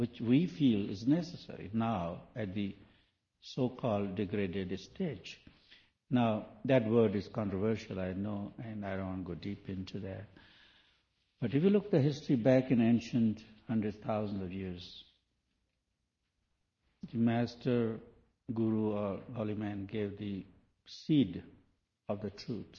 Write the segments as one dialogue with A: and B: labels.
A: which we feel is necessary now at the so-called degraded stage. Now, that word is controversial, I know, and I don't want to go deep into that. But if you look the history back in ancient hundreds, thousands of years, the master, guru or holy man gave the seed of the truth.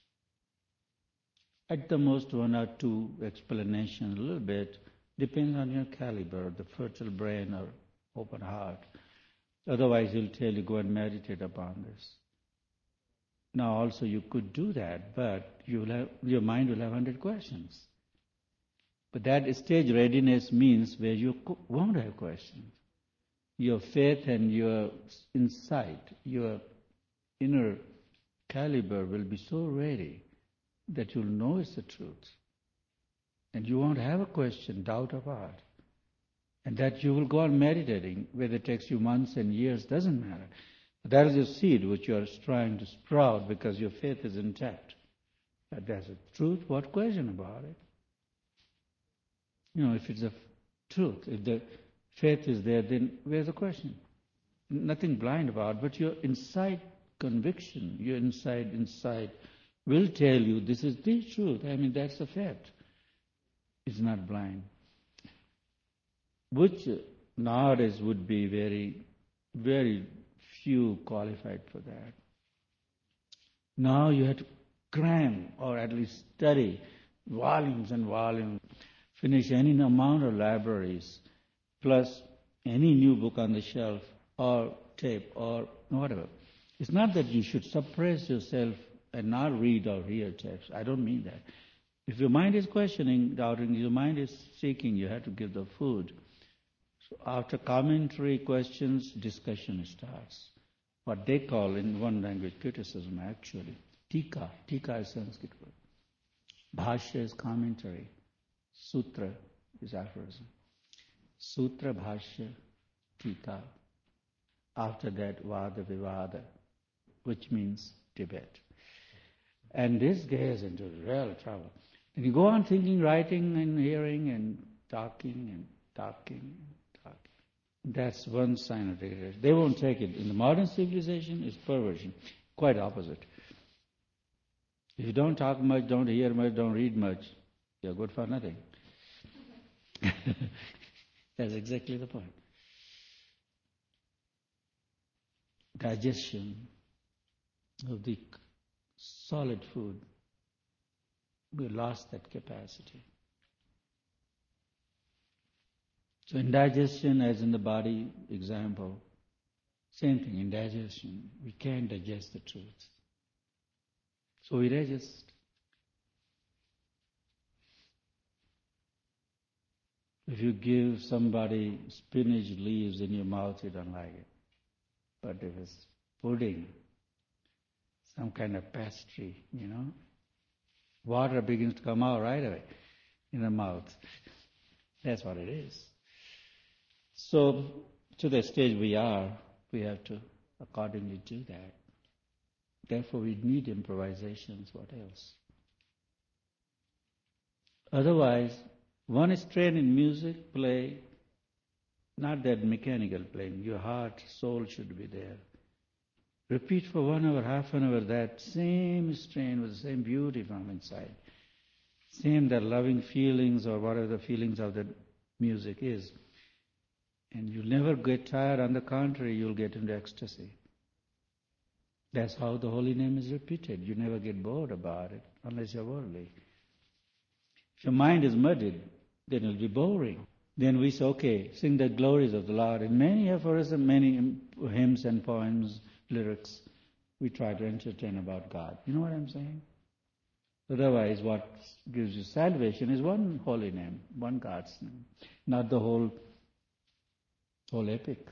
A: At the most, one or two explanations, a little bit, depends on your caliber, the fertile brain or open heart. Otherwise, he'll tell you, go and meditate upon this. Now, also, you could do that, but your mind will have 100 questions. But that stage readiness means where you won't have questions. Your faith and your insight, your inner caliber will be so ready that you'll know it's the truth. And you won't have a question, doubt of heart. And that you will go on meditating, whether it takes you months and years, doesn't matter. But that is your seed which you are trying to sprout because your faith is intact. But that's the truth, what question about it? If it's the truth, if the faith is there, then where's the question? Nothing blind about it, but your inside conviction, your inside insight will tell you this is the truth. That's the fact. It's not blind. Which nowadays would be very, very few qualified for that. Now you have to cram or at least study volumes and volumes, finish any amount of libraries, plus any new book on the shelf or tape or whatever. It's not that you should suppress yourself and not read or hear tapes. I don't mean that. If your mind is questioning, doubting, your mind is seeking, you have to give the food. So after commentary, questions, discussion starts. What they call in one language criticism actually. Tika. Tika is Sanskrit word. Bhashya is commentary. Sutra is aphorism. Sutra, Bhashya, Tika. After that, Vada, Vivada, which means debate. And this gets into real trouble. And you go on thinking, writing and hearing and talking and talking. That's one sign of degradation. They won't take it. In the modern civilization, it's perversion. Quite opposite. If you don't talk much, don't hear much, don't read much, you're good for nothing. That's exactly the point. Digestion of the solid food, we lost that capacity. So in digestion, as in the body example, same thing, in digestion, we can't digest the truth. So we digest. If you give somebody spinach leaves in your mouth, you don't like it. But if it's pudding, some kind of pastry, water begins to come out right away in the mouth. That's what it is. So, to the stage we are, we have to accordingly do that. Therefore, we need improvisations. What else? Otherwise, one is trained in music, play, not that mechanical playing. Your heart, soul should be there. Repeat for 1 hour, half an hour, that same strain with the same beauty from inside. Same that loving feelings or whatever the feelings of the music is. And you'll never get tired. On the contrary, you'll get into ecstasy. That's how the holy name is repeated. You never get bored about it, unless you're worldly. If your mind is muddied, then it'll be boring. Then we say, okay, sing the glories of the Lord. In many aphorisms, many hymns and poems, lyrics, we try to entertain about God. You know what I'm saying? Otherwise, what gives you salvation is one holy name, one God's name, not the whole epic.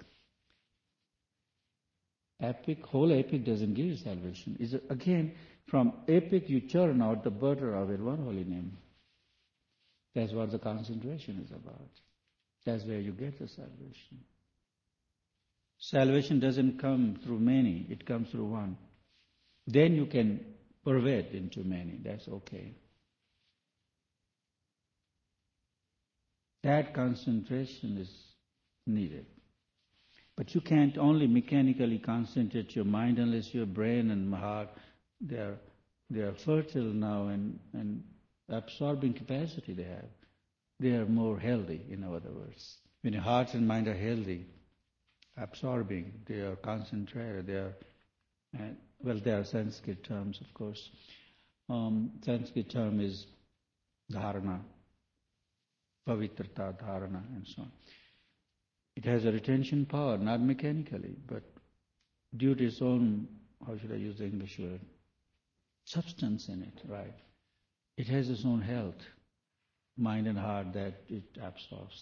A: Whole epic doesn't give you salvation. It's again, from epic you churn out the butter of it, one holy name. That's what the concentration is about. That's where you get the salvation. Salvation doesn't come through many, it comes through one. Then you can pervade into many, that's okay. That concentration is needed. But you can't only mechanically concentrate your mind unless your brain and heart, they are fertile now and absorbing capacity they have. They are more healthy, in other words. When your heart and mind are healthy, absorbing, they are concentrated, they are Sanskrit terms, of course. Sanskrit term is dharana, pavitrata, dharana, and so on. It has a retention power, not mechanically, but due to its own, how should I use the English word? Substance in it, right? It has its own health, mind and heart, that it absorbs.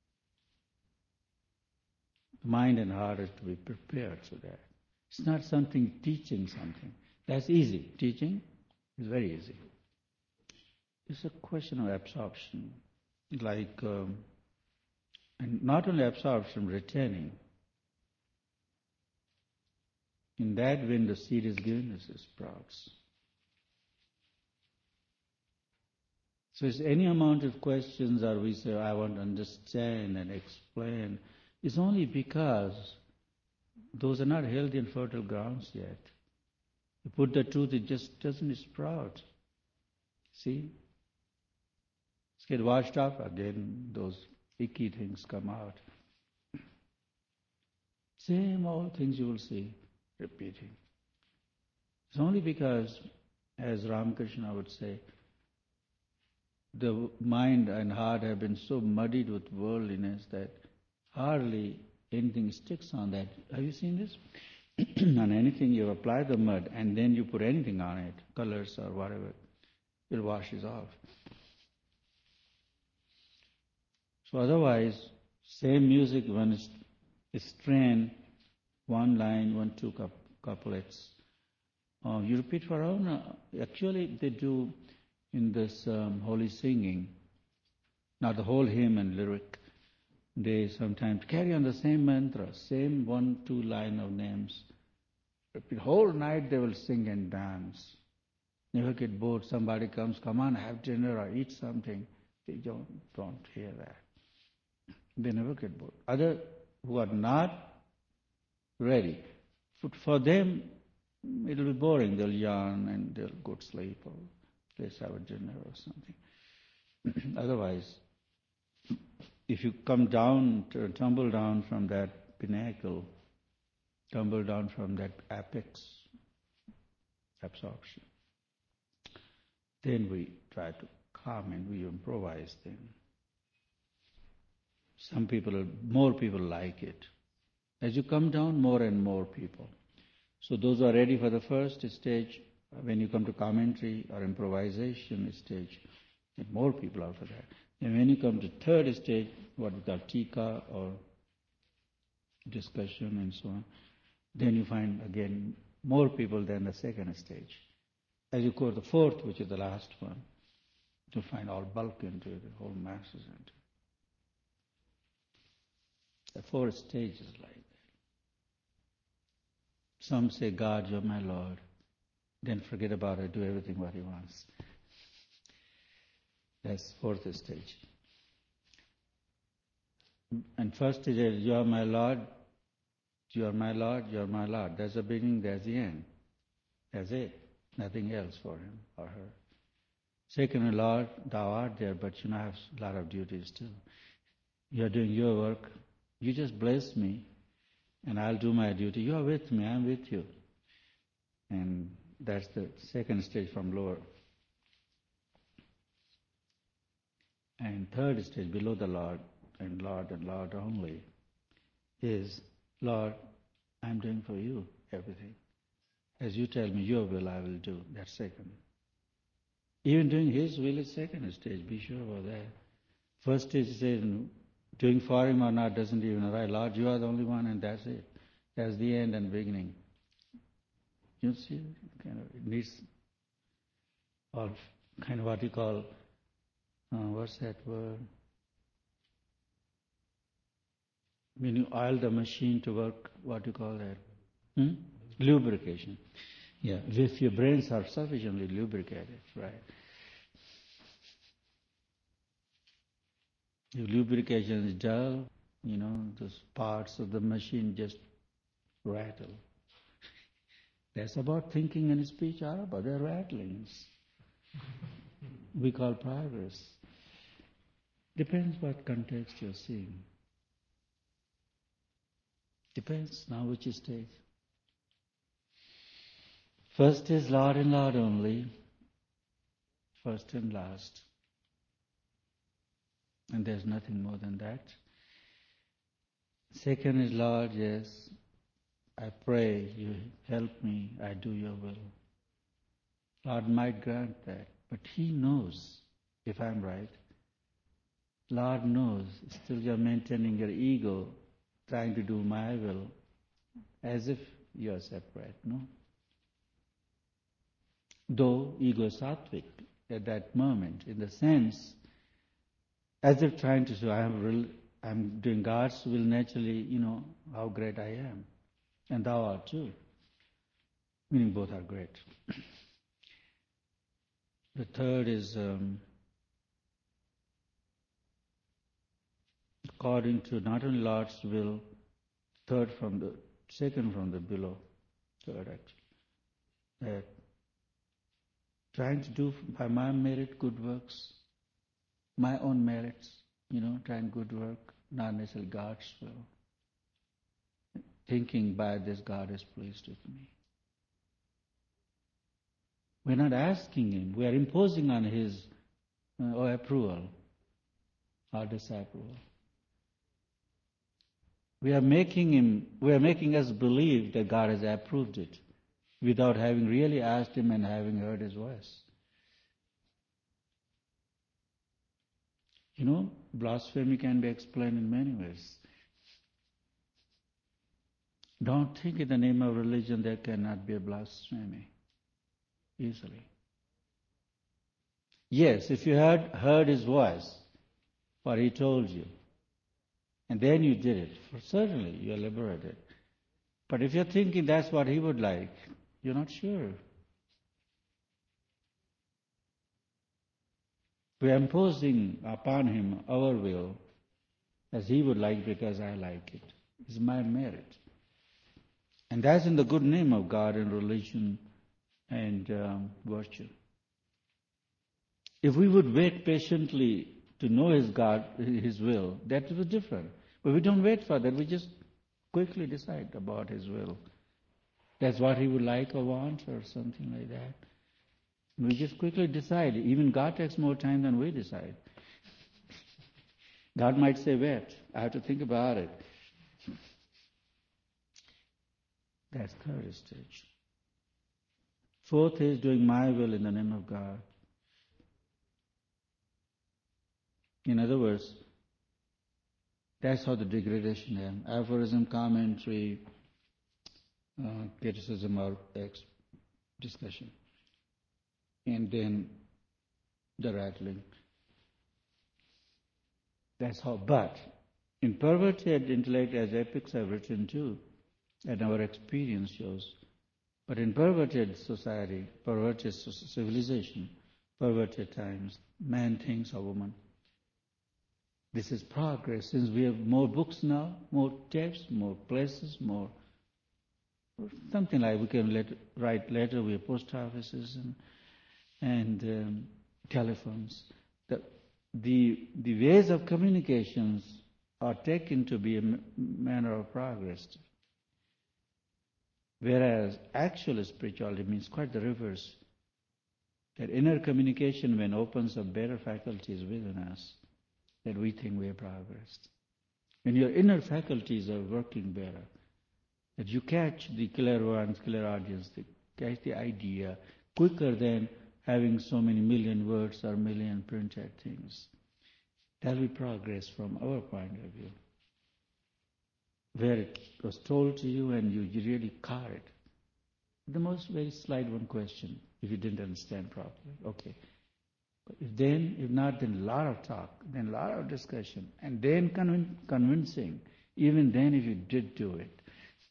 A: Mind and heart is to be prepared for that. It's not something teaching something. That's easy. Teaching is very easy. It's a question of absorption, and not only absorption, retaining. In that, when the seed is given, it sprouts. So it's any amount of questions, or we say, I want to understand and explain, it's only because those are not healthy and fertile grounds yet. You put the truth, it just doesn't sprout. See? It's get washed up again, those icky things come out. Same old things you will see repeating. It's only because, as Ramakrishna would say, the mind and heart have been so muddied with worldliness that hardly anything sticks on that. Have you seen this? On anything you apply the mud and then you put anything on it, colors or whatever, it washes off. So otherwise, same music, when it's strain, one line, 1, 2 couplets, you repeat for hour. Actually, they do in this holy singing, not the whole hymn and lyric. They sometimes carry on the same mantra, same 1, 2 line of names. The whole night they will sing and dance. Never get bored. Somebody comes, come on, have dinner or eat something. They don't hear that. They never get bored. Others who are not ready, for them it will be boring. They'll yawn and they'll go to sleep or let's have a dinner or something. Otherwise, if you tumble down from that pinnacle, tumble down from that apex absorption, then we try to calm and we improvise then. More people like it. As you come down, more and more people. So those who are ready for the first stage, when you come to commentary or improvisation stage, more people are for that. And when you come to third stage, what we call tika or discussion and so on, then you find again more people than the second stage. As you go to the fourth, which is the last one, you find all bulk into it, the whole masses into it. The fourth stage is like that. Some say, God, you're my Lord. Then forget about it, do everything what He wants. That's fourth stage. And first stage is, you are my Lord, you are my Lord, you are my Lord. That's the beginning, that's the end. That's it. Nothing else for him or her. Second, Lord, thou art there, but you have a lot of duties too. You are doing your work. You just bless me, and I'll do my duty. You are with me, I'm with you. And that's the second stage from lower. And third stage, below the Lord and Lord only, is, Lord, I'm doing for you everything. As you tell me your will, I will do. That's second. Even doing His will is second stage. Be sure about that. First stage is doing for Him or not doesn't even arise. Lord, you are the only one, and that's it. That's the end and beginning. You see, it needs all kind of what you call, what's that word? When you oil the machine to work, what do you call that? Lubrication. Yeah, if your brains are sufficiently lubricated, right? If lubrication is dull, those parts of the machine just rattle. That's about thinking and speech are about their rattlings. We call progress. Depends what context you're seeing. Depends now which stage. First is Lord and Lord only. First and last. And there's nothing more than that. Second is Lord, yes, I pray you help me, I do your will. Lord might grant that, but He knows if I'm right. Lord knows, still you're maintaining your ego, trying to do my will, as if you're separate, no? Though ego is sattvic at that moment, in the sense, as if trying to say, I'm doing God's will naturally, how great I am. And thou art too. Meaning both are great. The third is according to not only Lord's will, second from the below, third actually, that trying to do by my merit good works, my own merits, trying good work, not necessarily God's will. Thinking by this God is pleased with me. We're not asking Him, we are imposing on His approval or disapproval. We are making us believe that God has approved it without having really asked Him and having heard His voice. Blasphemy can be explained in many ways. Don't think in the name of religion there cannot be a blasphemy easily. Yes, if you heard His voice, what He told you, and then you did it, certainly you are liberated. But if you're thinking that's what He would like, you're not sure. We are imposing upon Him our will as He would like because I like it. It's my merit. And that's in the good name of God and religion and virtue. If we would wait patiently to know His will, that was different. But we don't wait for that. We just quickly decide about His will. That's what He would like or want or something like that. We just quickly decide. Even God takes more time than we decide. God might say, wait, I have to think about it. That's third stage. Fourth is doing my will in the name of God. In other words, that's how the degradation ends. Aphorism, commentary, criticism or discussion. And then the rattling. That's how. But in perverted intellect, as epics have written too, and our experience shows, but in perverted society, perverted civilization, perverted times, man thinks of woman. This is progress. Since we have more books now, more tapes, more places, more something like we can write letter. We have post offices and telephones. The ways of communications are taken to be a manner of progress. Whereas actual spirituality means quite the reverse. That inner communication when opens up better faculties within us, that we think we have progressed. When your inner faculties are working better, that you catch the clairvoyance, clairaudience, catch the idea quicker than having so many million words or million printed things. That will be progress from our point of view. Where it was told to you and you really caught it. The most very slight one question, if you didn't understand properly. Okay. But if not, then a lot of talk, then a lot of discussion, and then convincing. Even then, if you did do it,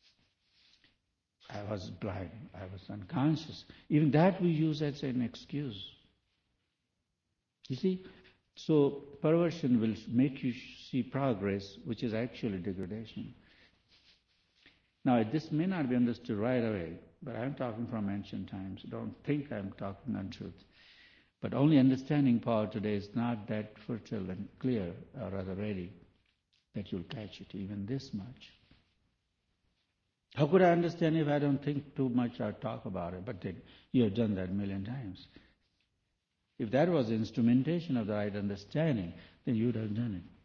A: I was blind, I was unconscious. Even that we use as an excuse. You see, So perversion will make you see progress, which is actually degradation. Now, this may not be understood right away, but I'm talking from ancient times. Don't think I'm talking untruth. But only understanding power today is not that fertile and clear, or rather ready, that you'll catch it, even this much. How could I understand if I don't think too much or talk about it? But then you have done that a million times. If that was the instrumentation of the right understanding, then you would have done it.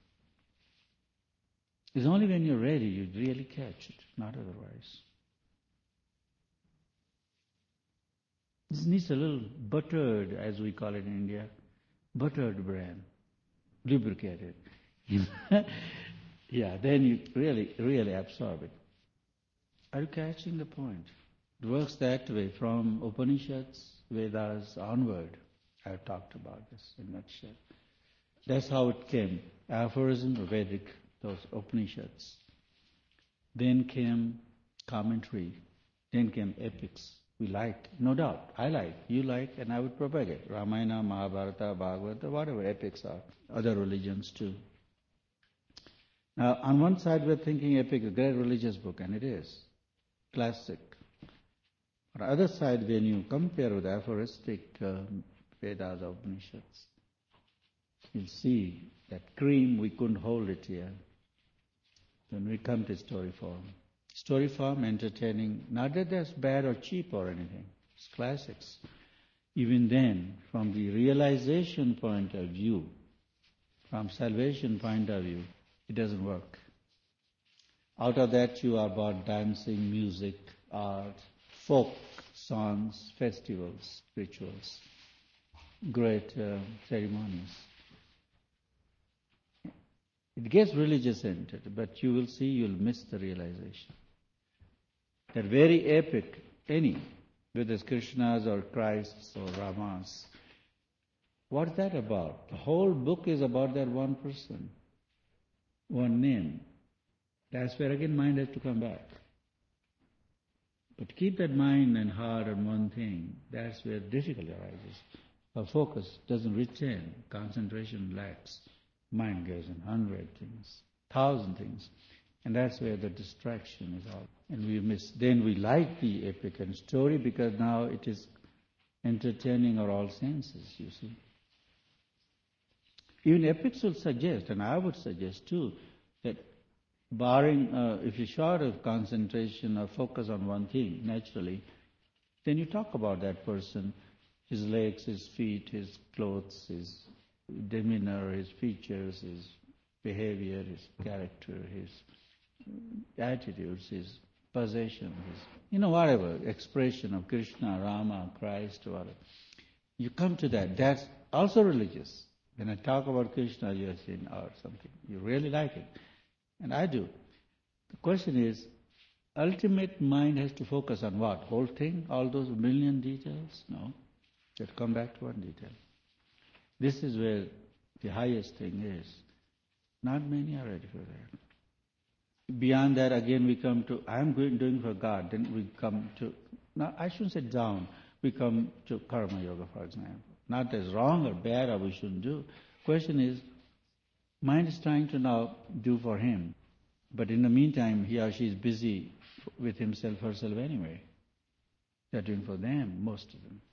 A: It's only when you're ready you really catch it, not otherwise. This needs a little buttered, as we call it in India, buttered brain, lubricated. Yeah, then you really absorb it. Are you catching the point? It works that way from Upanishads, Vedas onward. I've talked about this in a nutshell. That's how it came. Aphorism, Vedic, those Upanishads. Then came commentary. Then came epics. We like, no doubt. I like, you like, and I would propagate. Ramayana, Mahabharata, Bhagavata, whatever epics are. Other religions too. Now, on one side we're thinking epic is a great religious book, and it is. Classic. On the other side, when you compare with aphoristic Vedas or Upanishads, you'll see that cream, we couldn't hold it here. When we come to story form. Story form, entertaining, not that that's bad or cheap or anything. It's classics. Even then, from the realization point of view, from salvation point of view, it doesn't work. Out of that you are about dancing, music, art, folk songs, festivals, rituals, great ceremonies. It gets religious-centered, but you will see you'll miss the realization. That very epic, any, whether it's Krishna's or Christ's or Rama's, what's that about? The whole book is about that one person, one name. That's where again mind has to come back. But keep that mind and heart on one thing, that's where difficulty arises. Our focus doesn't retain, concentration lacks. Mind goes in 100 things, 1,000 things. And that's where the distraction is all. And we miss. Then we like the epic and story because now it is entertaining our all senses, you see. Even epics will suggest, and I would suggest too, that barring, if you're short of concentration or focus on one thing, naturally, then you talk about that person, his legs, his feet, his clothes, his demeanor, his features, his behavior, his character, his attitudes, his possession, his, whatever, expression of Krishna, Rama, Christ, whatever. You come to that. That's also religious. When I talk about Krishna, you're saying, or something. You really like it. And I do. The question is, ultimate mind has to focus on what? Whole thing? All those million details? No. Let's come back to one detail. This is where the highest thing is. Not many are ready for that. Beyond that, again, we come to, doing for God. Then we come to, now I shouldn't say down, we come to karma yoga, for example. Not as wrong or bad or we shouldn't do. Question is, mind is trying to now do for him. But in the meantime, he or she is busy with himself, herself anyway. They're doing for them, most of them.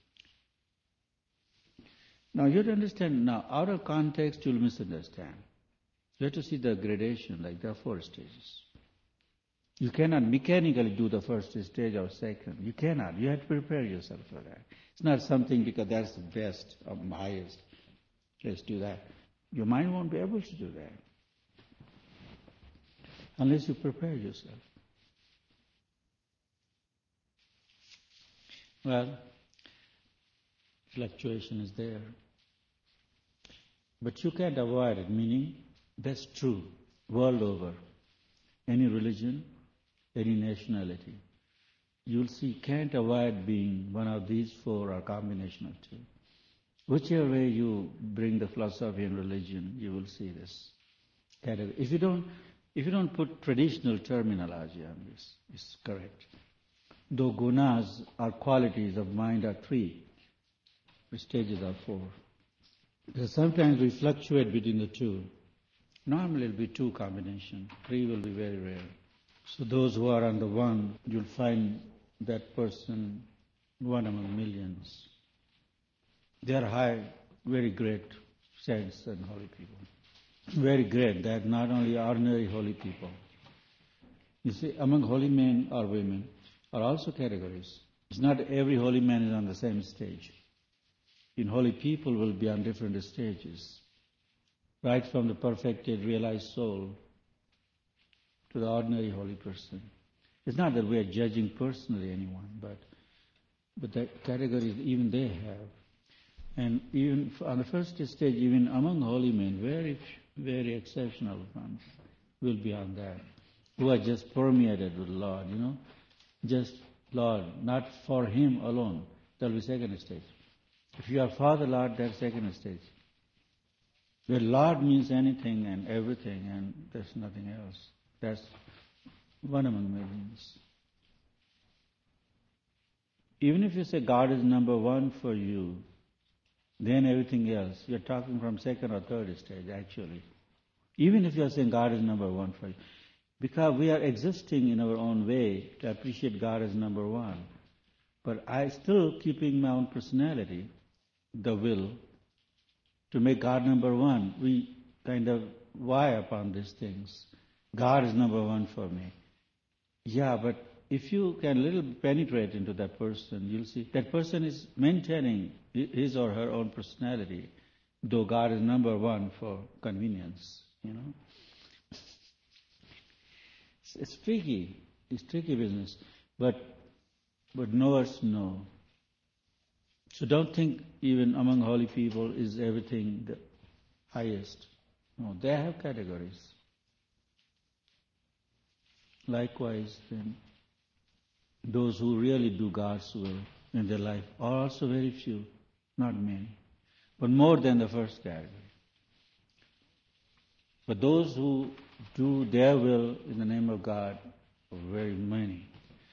A: Now you have to understand, now out of context you'll misunderstand. You have to see the gradation, like there are 4 stages. You cannot mechanically do the first stage or second. You cannot. You have to prepare yourself for that. It's not something because that's the best or highest. Let's do that. Your mind won't be able to do that unless you prepare yourself. Well, fluctuation is there. But you can't avoid it, meaning that's true, world over. Any religion, any nationality. You'll see, can't avoid being one of these 4 or a combination of 2. Whichever way you bring the philosophy and religion, you will see this category. If you don't put traditional terminology on this, it's correct. Though gunas or qualities of mind are 3, the stages are 4. Because sometimes we fluctuate between the two. Normally it will be two combination. Three will be very rare. So those who are on the one, you'll find that person one among millions. They are high, very great saints and holy people. Very great. They are not only ordinary holy people. You see, among holy men or women are also categories. It's not every holy man is on the same stage. In holy people will be on different stages. Right from the perfected, realized soul to the ordinary holy person. It's not that we are judging personally anyone, but the categories even they have. And even on the first stage, even among holy men, very, very exceptional ones will be on that, who are just permeated with Lord, just Lord, not for Him alone. That will be second stage. If you are for the Lord, that's second stage. Where Lord means anything and everything, and there's nothing else. That's one among millions. Even if you say God is number one for you, then everything else, you're talking from second or third stage actually. Even if you're saying God is number one for you. Because we are existing in our own way to appreciate God as number one. But I still keeping my own personality, the will, to make God number one. We kind of vie upon these things. God is number one for me. Yeah, but if you can little penetrate into that person, you'll see that person is maintaining his or her own personality, though God is number one for convenience, It's tricky. It's tricky business. But knowers know. So don't think even among holy people is everything the highest. No, they have categories. Likewise, then, those who really do God's will in their life are also very few, not many, but more than the first category. But those who do their will in the name of God are very many.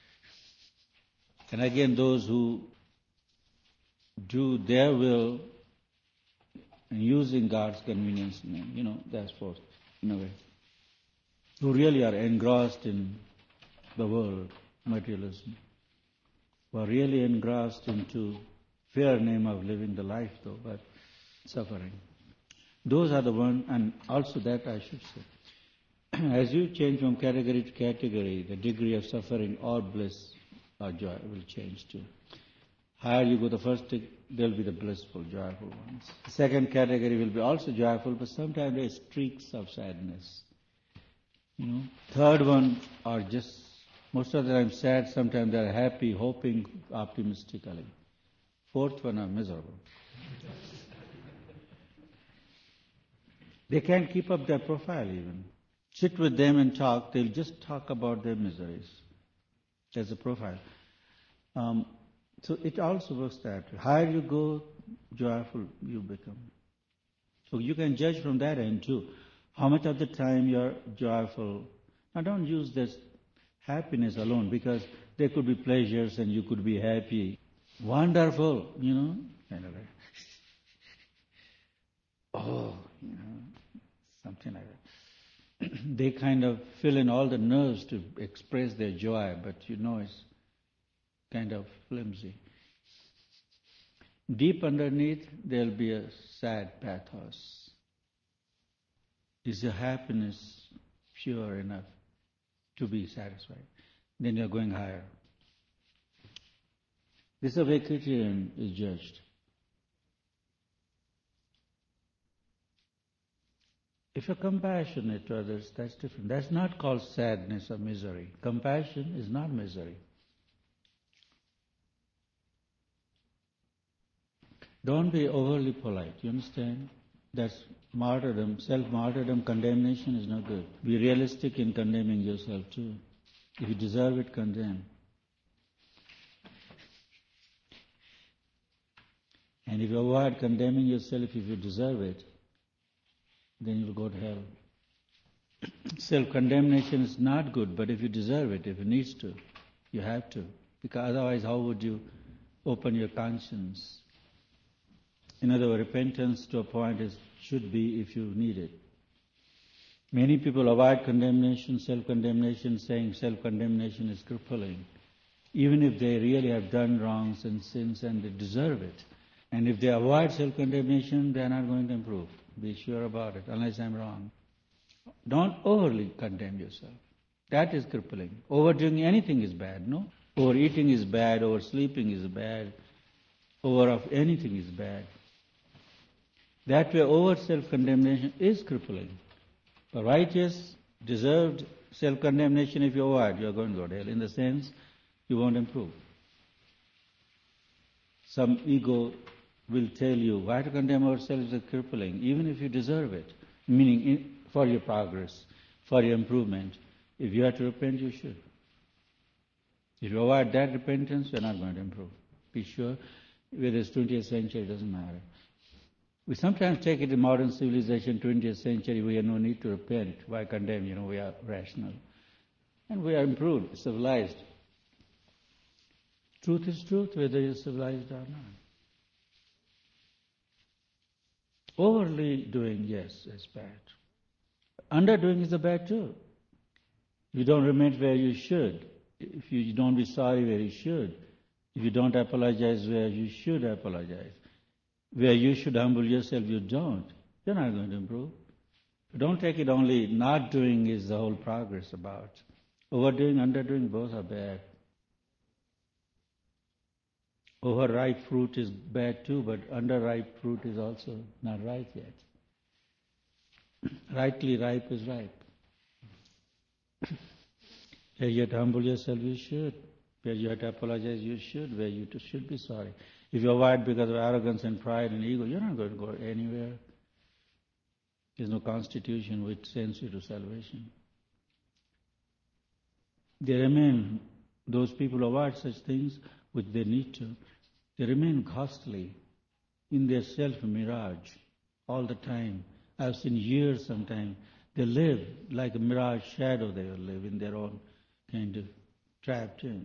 A: And again, those who do their will and using God's convenience name, that's fourth, in a way. Who really are engrossed in the world, materialism, who are really engrossed into fair name of living the life though, but suffering. Those are the ones, and also that I should say, as you change from category to category, the degree of suffering or bliss or joy will change too. Higher you go, the first they'll be the blissful, joyful ones. The second category will be also joyful, but sometimes there are streaks of sadness. Third one are just, most of the time sad, sometimes they're happy, hoping optimistically. Fourth one are miserable. They can't keep up their profile even. Sit with them and talk, they'll just talk about their miseries as a profile. So it also works that way. Higher you go, joyful you become. So you can judge from that end too. How much of the time you're joyful. Now don't use this happiness alone, because there could be pleasures and you could be happy. Wonderful, kind of like, something like that. They kind of fill in all the nerves to express their joy, but it's kind of flimsy. Deep underneath, there'll be a sad pathos. Is your happiness pure enough to be satisfied? Then you're going higher. This is the way criterion is judged. If you're compassionate to others, that's different. That's not called sadness or misery. Compassion is not misery. Don't be overly polite, you understand? That's martyrdom, self-martyrdom, condemnation is not good. Be realistic in condemning yourself too. If you deserve it, condemn. And if you avoid condemning yourself if you deserve it, then you will go to hell. Self-condemnation is not good, but if you deserve it, if it needs to, you have to. Because otherwise, how would you open your conscience? In other words, repentance to a point should be if you need it. Many people avoid condemnation, self-condemnation, saying self-condemnation is crippling, even if they really have done wrongs and sins and they deserve it. And if they avoid self-condemnation, they are not going to improve. Be sure about it, unless I'm wrong. Don't overly condemn yourself. That is crippling. Overdoing anything is bad, no? Overeating is bad, oversleeping is bad, anything is bad. That way, over self-condemnation is crippling. The righteous, deserved self-condemnation, if you avoid, you are going to go to hell. In the sense, you won't improve. Some ego will tell you, why to condemn ourselves is crippling, even if you deserve it. Meaning, for your progress, for your improvement. If you have to repent, you should. If you avoid that repentance, you are not going to improve. Be sure, whether it's 20th century, it doesn't matter. We sometimes take it in modern civilization, 20th century, we have no need to repent. Why condemn? We are rational. And we are improved, civilized. Truth is truth, whether you're civilized or not. Overly doing, yes, is bad. Underdoing is bad too. You don't repent where you should. If you don't be sorry where you should. If you don't apologize where you should apologize. Where you should humble yourself, you don't. You're not going to improve. Don't take it only not doing is the whole progress about. Overdoing, underdoing, both are bad. Overripe fruit is bad too, but underripe fruit is also not ripe yet. Rightly ripe is ripe. Where you have to humble yourself, you should. Where you have to apologize, you should. Where you should be sorry. If you avoid because of arrogance and pride and ego, you're not going to go anywhere. There's no constitution which sends you to salvation. They remain, those people who avoid such things, which they need to, they remain costly in their self-mirage all the time. I've seen years sometimes. They live like a mirage shadow, they will live in their own kind of trapped in.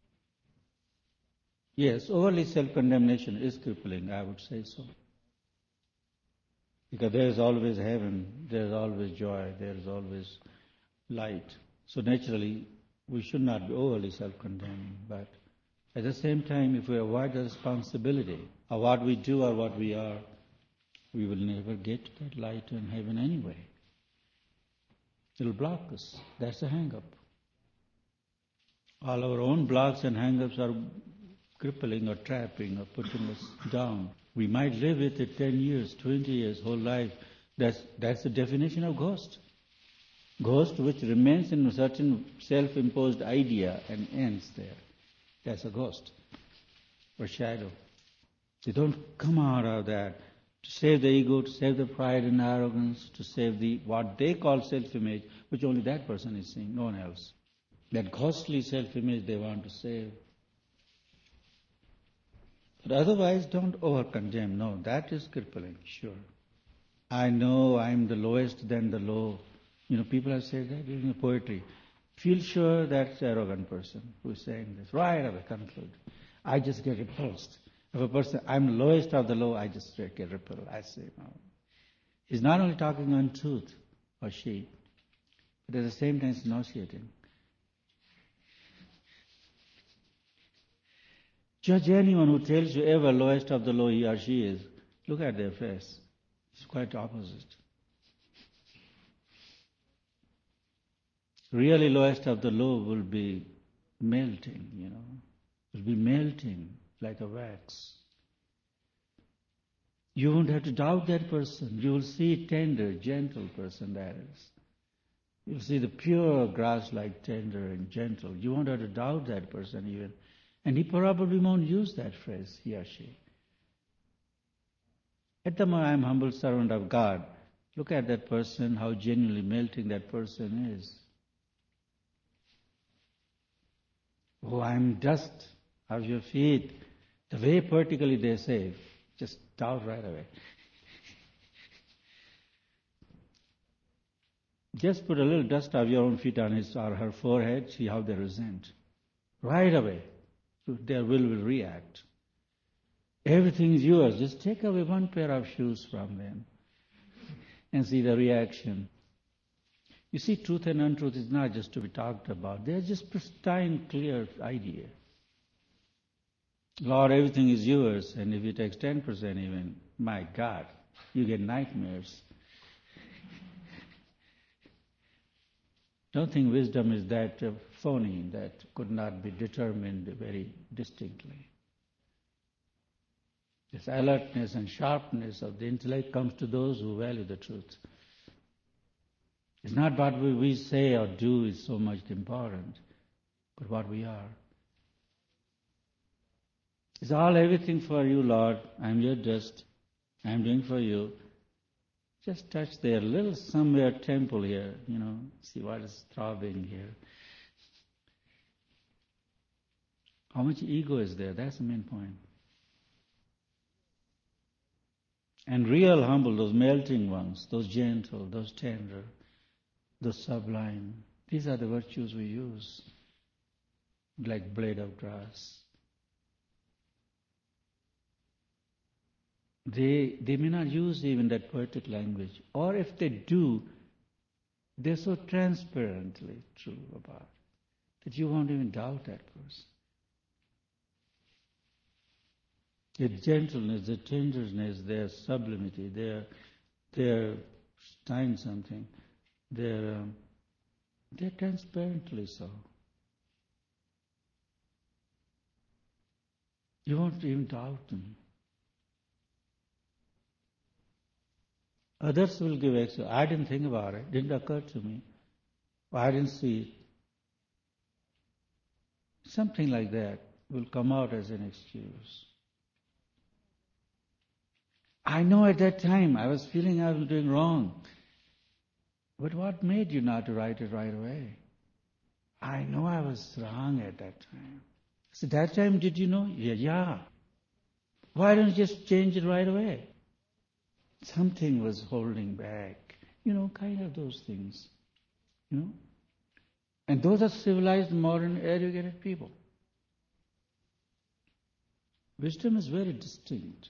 A: Yes, overly self-condemnation is crippling, I would say so. Because there is always heaven, there is always joy, there is always light. So naturally, we should not be overly self-condemning. But at the same time, if we avoid the responsibility of what we do or what we are, we will never get to that light in heaven anyway. It will block us. That's the hang-up. All our own blocks and hang-ups are crippling or trapping or putting us down. We might live with it 10 years, 20 years, whole life. That's the definition of ghost. Ghost which remains in a certain self-imposed idea and ends there. That's a ghost or shadow. They don't come out of that to save the ego, to save the pride and arrogance, to save what they call self-image, which only that person is seeing, no one else. That ghostly self-image they want to save. But otherwise, don't over-condemn. No, that is crippling, sure. I know I'm the lowest than the low. People have said that in the poetry. Feel sure that's an arrogant person who is saying this. Right away, conclude. I just get repulsed. If a person, I'm the lowest of the low, I just get repelled. I say, no. He's not only talking untruth, or she, but at the same time it's nauseating. Judge anyone who tells you ever lowest of the low he or she is. Look at their face. It's quite opposite. Really lowest of the low will be melting, Will be melting like a wax. You won't have to doubt that person. You will see tender, gentle person that is. You'll see the pure grass like tender and gentle. You won't have to doubt that person even. And he probably won't use that phrase, he or she. At the moment, I'm humble servant of God. Look at that person, how genuinely melting that person is. Oh, I'm dust of your feet. The way particularly they say, just doubt right away. Just put a little dust of your own feet on his or her forehead, see how they resent. Right away. Their will react. Everything is yours. Just take away one pair of shoes from them and see the reaction. You see, truth and untruth is not just to be talked about. They're just pristine, clear idea. Lord, everything is yours, and if you take 10% even, my God, you get nightmares. Don't think wisdom is that phony, that could not be determined very distinctly. This alertness and sharpness of the intellect comes to those who value the truth. It's not what we say or do is so much important, but what we are. It's all everything for you, Lord. I'm your dust. I'm doing for you. Just touch their little somewhere temple here, see what is throbbing here. How much ego is there? That's the main point. And real humble, those melting ones, those gentle, those tender, those sublime, these are the virtues we use, like blade of grass. They may not use even that poetic language, or if they do, they're so transparently true about it that you won't even doubt that person. Their gentleness, their tenderness, their sublimity, their saying something, they're transparently so. You won't even doubt them. Others will give excuse. I didn't think about it. Didn't occur to me. I didn't see it. Something like that will come out as an excuse. I know at that time I was feeling I was doing wrong. But what made you not to write it right away? I know I was wrong at that time. So that time did you know? Yeah. Why don't you just change it right away? Something was holding back. Kind of those things. And those are civilized, modern, educated people. Wisdom is very distinct.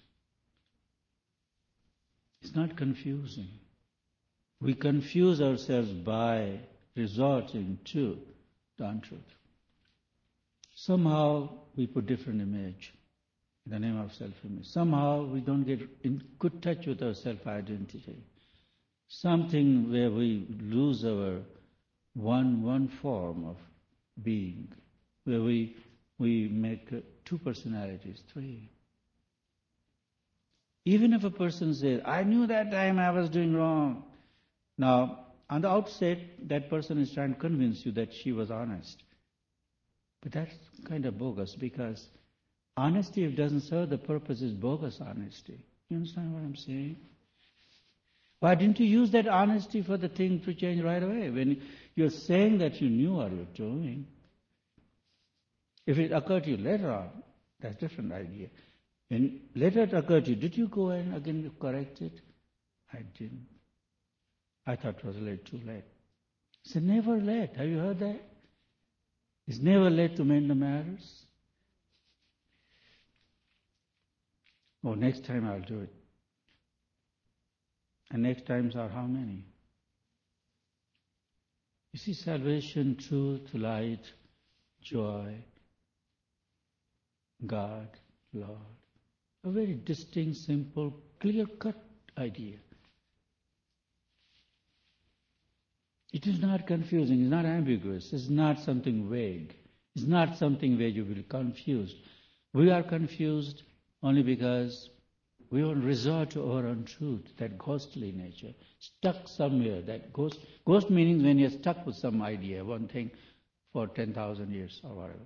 A: It's not confusing. We confuse ourselves by resorting to the untruth. Somehow we put different image in the name of self-image. Somehow we don't get in good touch with our self-identity. Something where we lose our one form of being, where we make two personalities, three. Even if a person says, I knew that time I was doing wrong. Now, on the outset, that person is trying to convince you that she was honest. But that's kind of bogus, because honesty, if it doesn't serve the purpose, is bogus honesty. You understand what I'm saying? Why didn't you use that honesty for the thing to change right away? When you're saying that you knew what you're doing, if it occurred to you later on, that's a different idea. When later it occurred to you, did you go and again correct it? I didn't. I thought it was too late. It's never late. Have you heard that? It's never late to mend the matters. Oh, next time I'll do it. And next times are how many? You see, salvation, truth, light, joy, God, Lord. A very distinct, simple, clear-cut idea. It is not confusing, it's not ambiguous, it's not something vague. It's not something where you will be confused. We are confused only because we will resort to our untruth, that ghostly nature, stuck somewhere. That ghost meaning when you're stuck with some idea, one thing for 10,000 years or whatever.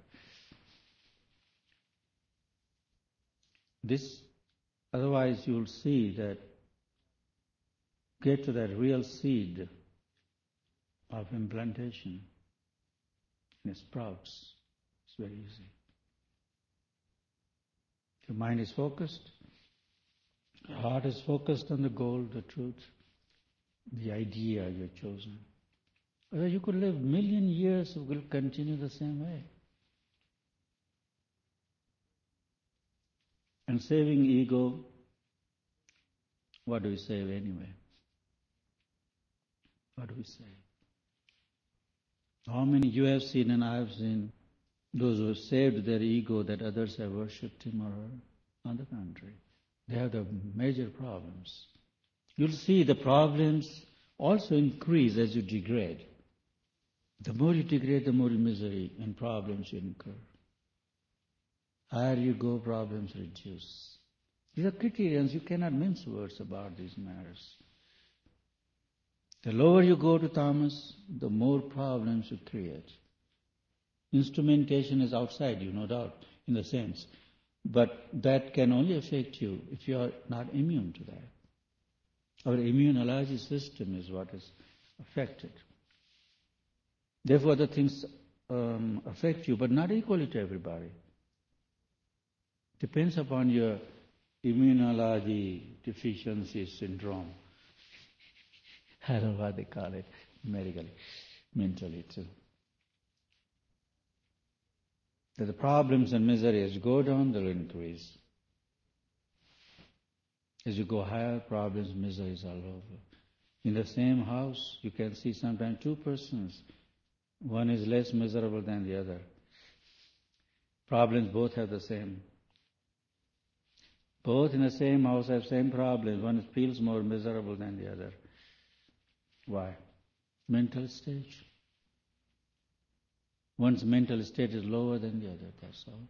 A: This, otherwise you'll see that, get to that real seed of implantation, and it sprouts. It's very easy. Your mind is focused, your heart is focused on the goal, the truth, the idea you've chosen. Otherwise you could live 1,000,000 years, it will continue the same way. And saving ego, what do we save anyway? What do we save? How many you have seen and I have seen those who have saved their ego that others have worshipped him or her? On the contrary, they have the major problems. You'll see the problems also increase as you degrade. The more you degrade, the more misery and problems you incur. Higher you go, problems reduce. These are criterions. You cannot mince words about these matters. The lower you go to tamas, the more problems you create. Instrumentation is outside you, no doubt, in a sense. But that can only affect you if you are not immune to that. Our immunology system is what is affected. Therefore, the things affect you, but not equally to everybody. Depends upon your immunology deficiency syndrome. I don't know what they call it medically, mentally too. That the problems and misery as you go down, they'll increase. As you go higher, problems, miseries all over. In the same house, you can see sometimes two persons. One is less miserable than the other. Problems both have the same. Both in the same house have same problems. One feels more miserable than the other. Why? Mental stage. One's mental state is lower than the other, that's all.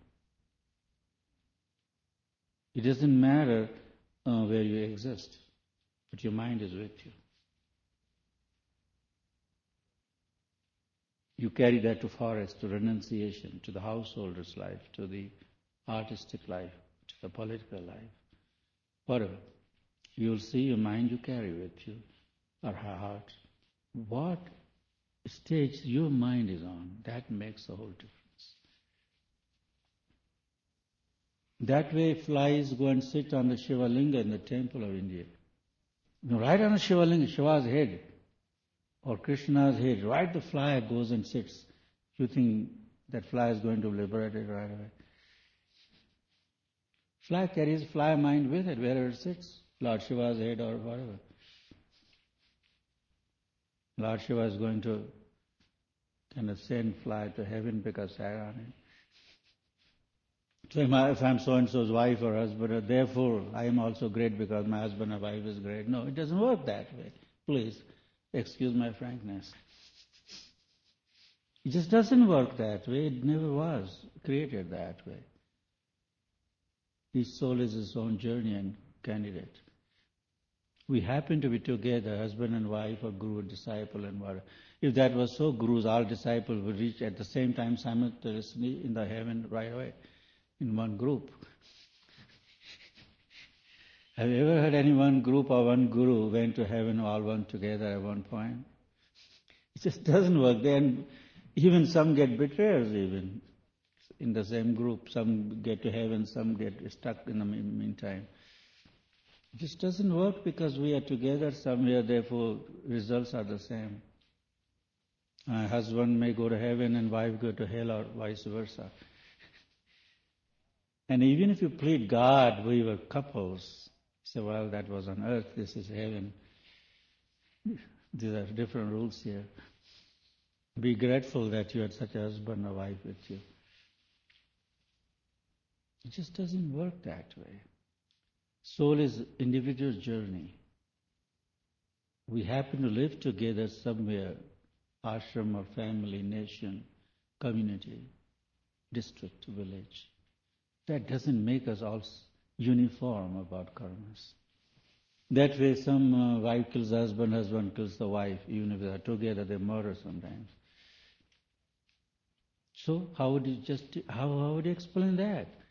A: It doesn't matter where you exist, but your mind is with you. You carry that to forest, to renunciation, to the householder's life, to the artistic life, to the political life, whatever. You'll see your mind you carry with you, or her heart. What stage your mind is on, that makes a whole difference. That way flies go and sit on the Shiva Linga in the temple of India. Right on the Shiva Linga, Shiva's head, or Krishna's head, right the fly goes and sits. You think that fly is going to liberate it right away. Fly carries fly mind with it, wherever it sits. Lord Shiva's head or whatever. Lord Shiva is going to kind of send fly to heaven because I on it. So if I'm so-and-so's wife or husband, therefore I am also great because my husband or wife is great. No, it doesn't work that way. Please, excuse my frankness. It just doesn't work that way. It never was created that way. Each soul is its own journey and candidate. We happen to be together, husband and wife, or guru, disciple, and whatever. If that was so, gurus, all disciples would reach at the same time simultaneously in the heaven right away, in one group. Have you ever heard any one group or one guru went to heaven all one together at one point? It just doesn't work. Then even some get betrayers even in the same group. Some get to heaven, some get stuck in the meantime. It just doesn't work because we are together somewhere, therefore results are the same. Husband may go to heaven and wife go to hell or vice versa. And even if you plead God, we were couples. Say, well, that was on earth, this is heaven. These are different rules here. Be grateful that you had such a husband or wife with you. It just doesn't work that way. Soul is individual journey. We happen to live together somewhere, ashram or family, nation, community, district, village. That doesn't make us all uniform about karmas. That way some wife kills husband, husband kills the wife. Even if they are together, they murder sometimes. So how would you explain that?